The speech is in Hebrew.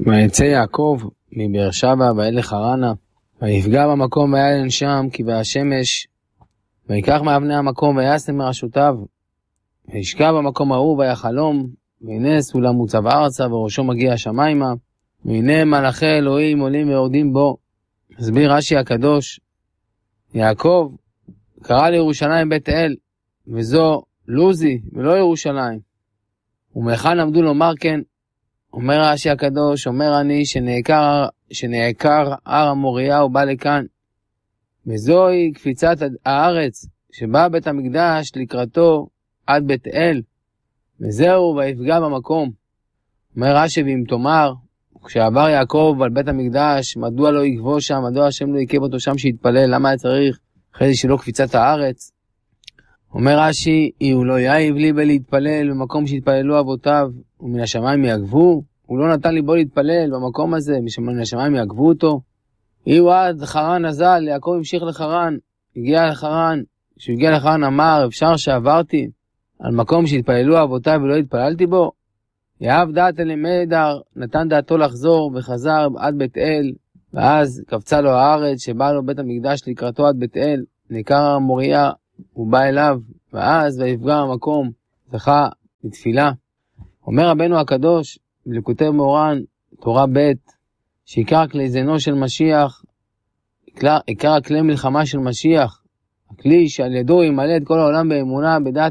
ויצא יעקב מבאר שבע וילך חרנה, ויפגע במקום וילן שם כי בהשמש, ויקח מאבני המקום וישם מרשותיו, וישכב במקום ההוא ויחלום, והנה סולם מוצב ארצה וראשו מגיע השמיימה, והנה מלאכי אלוהים עולים ויורדים בו. מסביר רש"י הקדוש, יעקב קרא לירושלים בית אל, וזו לוזי ולא ירושלים. ומהיכן עמדו לומר כן? אומר רש"י הקדוש, אומר אני שנעקר הר המוריה ובא לכאן. וזוהי קפיצת הארץ שבא בית המקדש לקראתו עד בית אל, וזהו ויפגע במקום. אומר רש"י, ואם תאמר, כשעבר יעקב על בית המקדש, מדוע לא יקבו שם, מדוע השם לא יקב אותו שם שיתפלל, למה היה צריך אחרי זה שלא קפיצת הארץ? אומר רש"י, הוא לא יאיב לי בלהתפלל במקום שהתפללו אבותיו, ומן השמיים יעקבו, הוא לא נתן לי בו להתפלל במקום הזה, מן השמיים יעקבו אותו. הוא עד חרן נזל, יעקב המשיך לחרן, הגיע לחרן, כשהוא הגיע לחרן אמר, אפשר שעברתי על מקום שהתפללו אבותיו ולא התפללתי בו? יאהב דעת אלימדר, נתן דעתו לחזור וחזר עד בית אל, ואז קפצה לו הארץ שבא לו בית המקדש לקראתו עד בית אל, נעקר הר המוריה, הוא בא אליו, ואז ויפגע המקום, זכה לתפילה. אומר רבנו הקדוש, בליקוטי מורן, תורה ב', שעיקר כלי זינו של משיח, עיקר הכלי מלחמה של משיח, הכלי שעל ידו ימלא את כל העולם באמונה, בדעת